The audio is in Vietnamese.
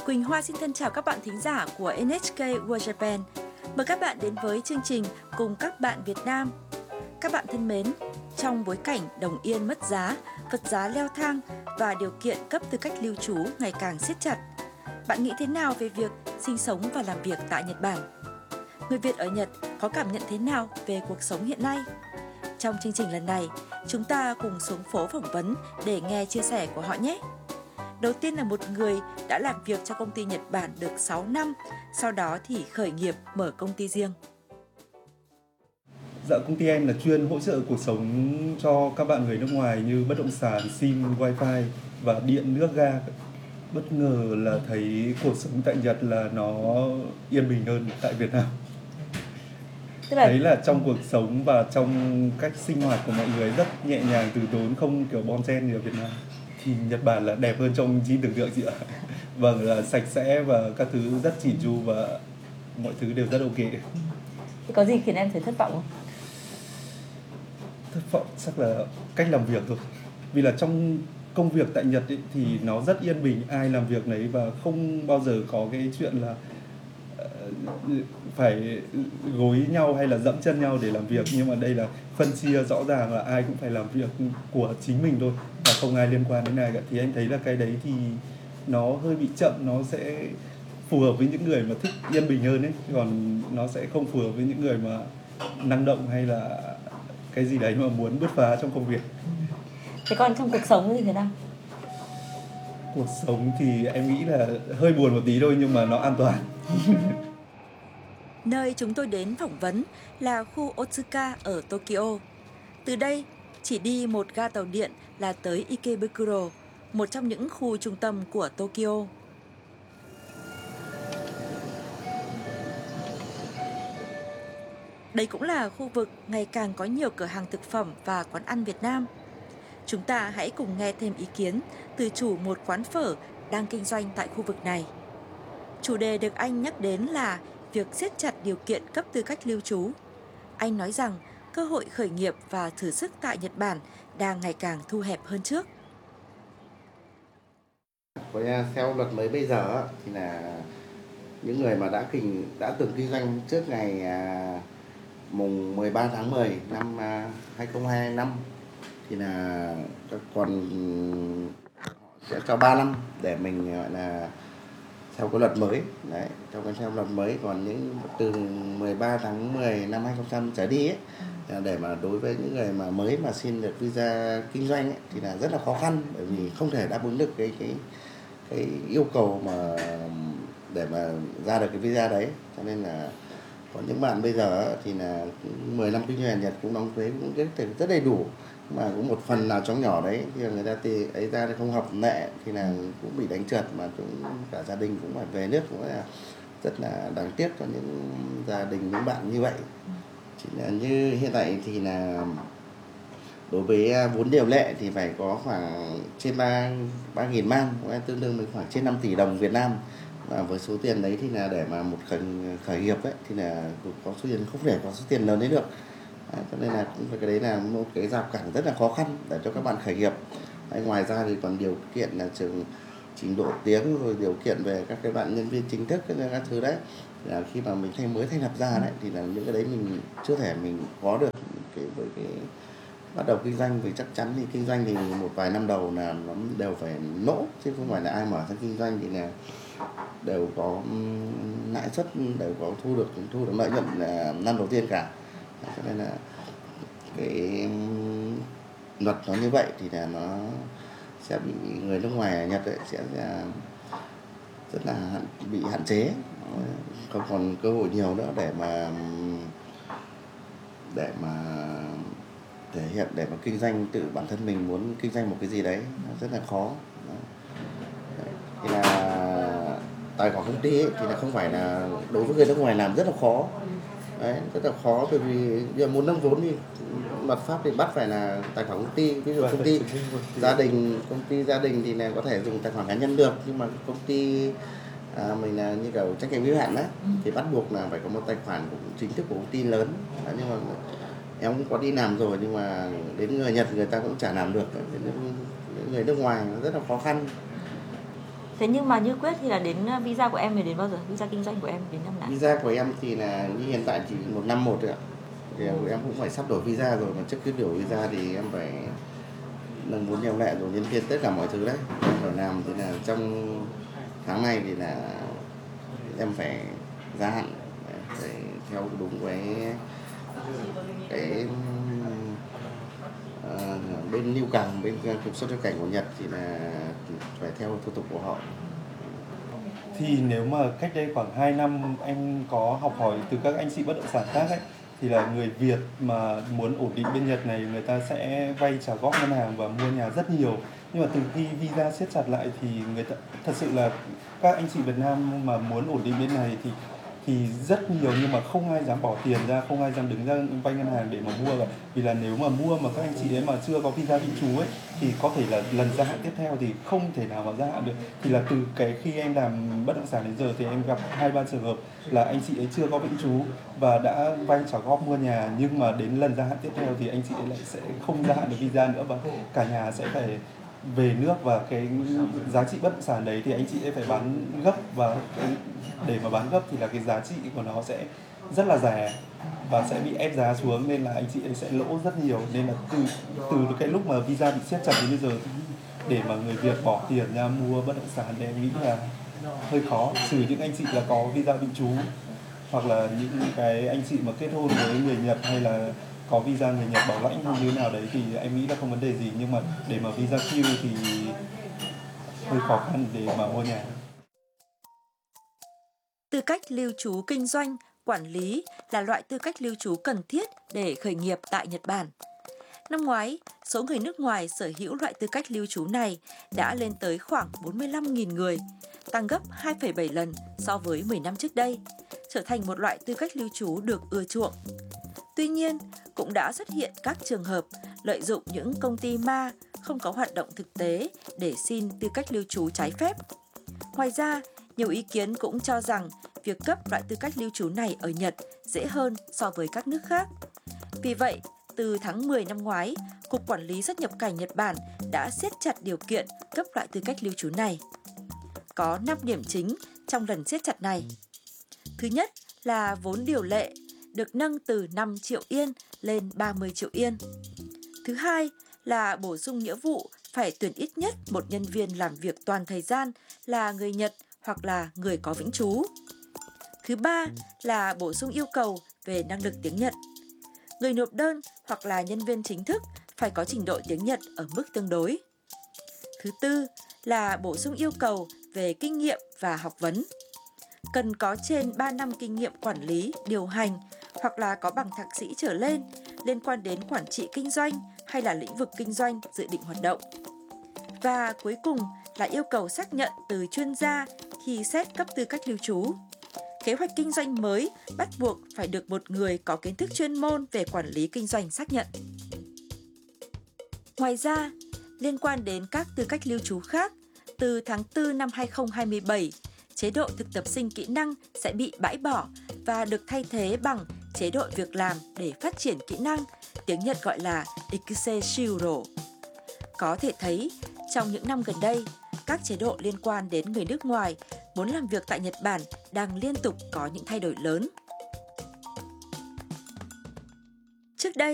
Quỳnh Hoa xin thân chào các bạn thính giả của NHK World Japan. Mời các bạn đến với chương trình Cùng các bạn Việt Nam. Các bạn thân mến, trong bối cảnh đồng yên mất giá, vật giá leo thang và điều kiện cấp tư cách lưu trú ngày càng siết chặt, bạn nghĩ thế nào về việc sinh sống và làm việc tại Nhật Bản? Người Việt ở Nhật có cảm nhận thế nào về cuộc sống hiện nay? Trong chương trình lần này, chúng ta cùng xuống phố phỏng vấn để nghe chia sẻ của họ nhé! Đầu tiên là một người đã làm việc cho công ty Nhật Bản được 6 năm, sau đó thì khởi nghiệp mở công ty riêng. Dạ, công ty em là chuyên hỗ trợ cuộc sống cho các bạn người nước ngoài như bất động sản, SIM, Wi-Fi và điện, nước, ga. Bất ngờ là thấy cuộc sống tại Nhật là nó yên bình hơn tại Việt Nam. Thấy là trong cuộc sống và trong cách sinh hoạt của mọi người rất nhẹ nhàng, từ tốn, không kiểu bon chen như ở Việt Nam. Thì Nhật Bản là đẹp hơn trong trí tưởng tượng chị ạ. Vâng, là sạch sẽ và các thứ rất chỉn chu và mọi thứ đều rất ok. Thì có gì khiến em thấy thất vọng không? Thất vọng chắc là cách làm việc thôi. Vì là trong công việc tại Nhật ấy, thì nó rất yên bình, ai làm việc đấy và không bao giờ có cái chuyện là phải gối nhau hay là dẫm chân nhau để làm việc. Nhưng mà đây là phân chia rõ ràng là ai cũng phải làm việc của chính mình thôi và không ai liên quan đến ai cả. Thì anh thấy là cái đấy thì nó hơi bị chậm, nó sẽ phù hợp với những người mà thích yên bình hơn ấy, còn nó sẽ không phù hợp với những người mà năng động hay là cái gì đấy mà muốn bứt phá trong công việc. Thế còn trong cuộc sống thì thế nào? Cuộc sống thì em nghĩ là hơi buồn một tí thôi nhưng mà nó an toàn. Nơi chúng tôi đến phỏng vấn là khu Otsuka ở Tokyo. Từ đây, chỉ đi một ga tàu điện là tới Ikebukuro, một trong những khu trung tâm của Tokyo. Đây cũng là khu vực ngày càng có nhiều cửa hàng thực phẩm và quán ăn Việt Nam. Chúng ta hãy cùng nghe thêm ý kiến từ chủ một quán phở đang kinh doanh tại khu vực này. Chủ đề được anh nhắc đến là việc siết chặt điều kiện cấp tư cách lưu trú. Anh nói rằng cơ hội khởi nghiệp và thử sức tại Nhật Bản đang ngày càng thu hẹp hơn trước. Theo luật mới bây giờ thì là những người mà đã từng kinh doanh trước ngày mùng 13 tháng 10 năm 2025 thì là còn sẽ cho 3 năm để mình gọi là theo cái luật mới đấy, theo luật mới. Còn những từ 13 tháng 10 năm 2025 trở đi ấy, để mà đối với những người mà mới mà xin được visa kinh doanh ấy, thì là rất là khó khăn, bởi vì không thể đáp ứng được cái yêu cầu mà để mà ra được cái visa đấy. Cho nên là có những bạn bây giờ thì là 10 năm kinh doanh ở Nhật cũng đóng thuế cũng rất đầy đủ, mà cũng một phần nào trong nhỏ đấy thì người ta thì ấy ra không hợp lệ thì là cũng bị đánh trượt, mà cũng cả gia đình cũng phải về nước, cũng là rất là đáng tiếc cho những gia đình, những bạn như vậy. Chỉ là như hiện tại thì là đối với vốn điều lệ thì phải có khoảng trên 3.000 man, tương đương với khoảng trên 5 tỷ đồng Việt Nam. Và với số tiền đấy thì là để mà một khởi nghiệp ấy thì là có số tiền, không thể có số tiền lớn đấy được. Cho nên là cũng phải, cái đấy là một cái rào cản rất là khó khăn để cho các bạn khởi nghiệp. Ngoài ra thì còn điều kiện là trình độ tiếng, rồi điều kiện về các cái bạn nhân viên chính thức, các thứ đấy, là khi mà mình mới thành lập ra đấy thì là những cái đấy mình chưa thể mình có được với cái bắt đầu kinh doanh. Vì chắc chắn thì kinh doanh thì một vài năm đầu là nó đều phải lỗ, chứ không phải là ai mở sang kinh doanh thì là đều có lãi suất, đều có thu được lợi nhuận năm đầu tiên cả. Cho nên là cái luật nó như vậy thì là nó sẽ bị người nước ngoài ở Nhật ấy sẽ rất là bị hạn chế, không còn cơ hội nhiều nữa để mà thể hiện, để mà kinh doanh. Tự bản thân mình muốn kinh doanh một cái gì đấy nó rất là khó. Thì là tài khoản công ty ấy, thì là không phải là đối với người nước ngoài làm rất là khó. Đấy, rất là khó, bởi vì giờ muốn nâng vốn thì luật pháp thì bắt phải là tài khoản công ty. Ví dụ công ty gia đình thì là có thể dùng tài khoản cá nhân được, nhưng mà công ty mình là như kiểu trách nhiệm hữu hạn á thì bắt buộc là phải có một tài khoản chính thức của công ty lớn. Nhưng mà em cũng có đi làm rồi, nhưng mà đến người Nhật người ta cũng chả làm được. Đến người nước ngoài nó rất là khó khăn. Thế nhưng mà như Quyết thì là đến visa của em thì đến bao giờ? Visa kinh doanh của em đến năm nào? Visa của em thì là như hiện tại chỉ 1 năm một thôi ạ. Thì em cũng phải sắp đổi visa rồi, mà trước khi đổi visa thì em phải nâng vốn điều lệ rồi nhân viên tất cả mọi thứ đấy. Em phải làm thì là trong tháng này thì là em phải gia hạn để theo đúng cái bên Lưu Càng, bên kiểm soát nhập cảnh của Nhật thì là phải theo thủ tục của họ. Thì nếu mà cách đây khoảng 2 năm em có học hỏi từ các anh chị bất động sản khác ấy, thì là người Việt mà muốn ổn định bên Nhật này, người ta sẽ vay trả góp ngân hàng và mua nhà rất nhiều. Nhưng mà từ khi visa siết chặt lại thì người ta thật sự là các anh chị Việt Nam mà muốn ổn định bên này thì rất nhiều, nhưng mà không ai dám bỏ tiền ra, không ai dám đứng ra vay ngân hàng để mà mua cả. Vì là nếu mà mua mà các anh chị ấy mà chưa có visa định trú ấy thì có thể là lần gia hạn tiếp theo thì không thể nào mà gia hạn được. Thì là từ cái khi em làm bất động sản đến giờ thì em gặp 2-3 trường hợp là anh chị ấy chưa có vĩnh trú và đã vay trả góp mua nhà, nhưng mà đến lần gia hạn tiếp theo thì anh chị ấy lại sẽ không gia hạn được visa nữa và cả nhà sẽ phải về nước, và cái giá trị bất động sản đấy thì anh chị ấy phải bán gấp, và để mà bán gấp thì là cái giá trị của nó sẽ rất là rẻ và sẽ bị ép giá xuống, nên là anh chị ấy sẽ lỗ rất nhiều. Nên là từ cái lúc mà visa bị siết chặt đến bây giờ để mà người Việt bỏ tiền ra mua bất động sản thì em nghĩ là hơi khó, trừ những anh chị là có visa định trú hoặc là những cái anh chị mà kết hôn với người Nhật hay là có visa người Nhật bảo lãnh như thế nào đấy thì em nghĩ là không vấn đề gì, nhưng mà để mà visa Q thì hơi khó khăn để mà mua nhà. Tư cách lưu trú kinh doanh, quản lý là loại tư cách lưu trú cần thiết để khởi nghiệp tại Nhật Bản. Năm ngoái, số người nước ngoài sở hữu loại tư cách lưu trú này đã lên tới khoảng 45.000 người, tăng gấp 2,7 lần so với 10 năm trước đây, trở thành một loại tư cách lưu trú được ưa chuộng. Tuy nhiên, cũng đã xuất hiện các trường hợp lợi dụng những công ty ma không có hoạt động thực tế để xin tư cách lưu trú trái phép. Ngoài ra, nhiều ý kiến cũng cho rằng việc cấp loại tư cách lưu trú này ở Nhật dễ hơn so với các nước khác. Vì vậy, từ tháng 10 năm ngoái, Cục Quản lý xuất nhập cảnh Nhật Bản đã siết chặt điều kiện cấp loại tư cách lưu trú này. Có 5 điểm chính trong lần siết chặt này. Thứ nhất là vốn điều lệ được nâng từ 5 triệu yên lên 30 triệu yên. Thứ hai là bổ sung nghĩa vụ phải tuyển ít nhất một nhân viên làm việc toàn thời gian là người Nhật hoặc là người có vĩnh trú. Thứ ba là bổ sung yêu cầu về năng lực tiếng Nhật. Người nộp đơn hoặc là nhân viên chính thức phải có trình độ tiếng Nhật ở mức tương đối. Thứ tư là bổ sung yêu cầu về kinh nghiệm và học vấn. Cần có trên 3 năm kinh nghiệm quản lý, điều hành hoặc là có bằng thạc sĩ trở lên liên quan đến quản trị kinh doanh hay là lĩnh vực kinh doanh dự định hoạt động. Và cuối cùng là yêu cầu xác nhận từ chuyên gia khi xét cấp tư cách lưu trú. Kế hoạch kinh doanh mới bắt buộc phải được một người có kiến thức chuyên môn về quản lý kinh doanh xác nhận. Ngoài ra, liên quan đến các tư cách lưu trú khác, từ tháng 4 năm 2027, chế độ thực tập sinh kỹ năng sẽ bị bãi bỏ và được thay thế bằng chế độ việc làm để phát triển kỹ năng, tiếng Nhật gọi là Ikuse-shiro. Có thể thấy, trong những năm gần đây, các chế độ liên quan đến người nước ngoài muốn làm việc tại Nhật Bản đang liên tục có những thay đổi lớn. Trước đây,